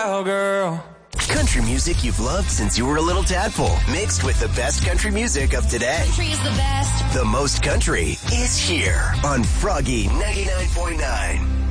cowgirl. Country music you've loved since you were a little tadpole, mixed with the best country music of today. Country is the best. The most country is here on Froggy 99.9.